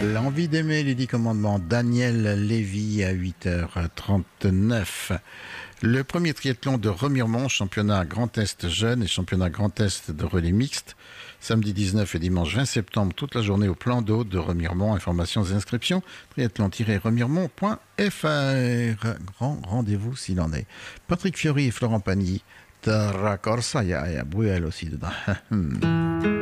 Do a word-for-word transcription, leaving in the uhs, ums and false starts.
L'envie d'aimer les dix commandements, Daniel Lévy à huit heures trente-neuf. Le premier triathlon de Remiremont, championnat Grand Est jeune et championnat Grand Est de relais mixte, samedi dix-neuf et dimanche vingt septembre, toute la journée au plan d'eau de Remiremont. Informations et inscriptions, triathlon-remiremont point f r. Grand rendez-vous s'il en est. Patrick Fiori et Florent Pagny, Terra Corsa, il y a, il y a Bruel aussi dedans.